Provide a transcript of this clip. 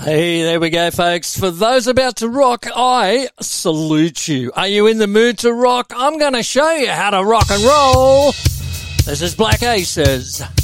Hey, there we go, folks. For those about to rock, I salute you. Are you in the mood to rock? I'm going to show you how to rock and roll. This is Black Aces.